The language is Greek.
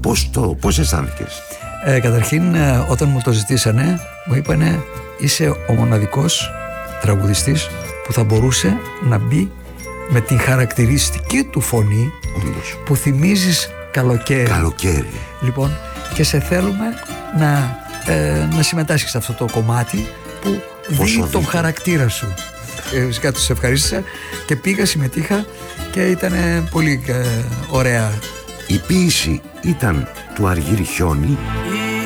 Πώς αισθάνθηκες? Καταρχήν, όταν μου το ζητήσανε, μου είπανε είσαι ο μοναδικός τραγουδιστής που θα μπορούσε να μπει με την χαρακτηριστική του φωνή, Όντως, που θυμίζεις καλοκαίρι. καλοκαίρι. Λοιπόν, και σε θέλουμε να συμμετάσχεις σε αυτό το κομμάτι που δίνει τον χαρακτήρα σου. Φυσικά τους ευχαρίστησα και πήγα, συμμετείχα και ήταν πολύ ωραία. Η ποίηση ήταν του Αργύρη Χιόνι.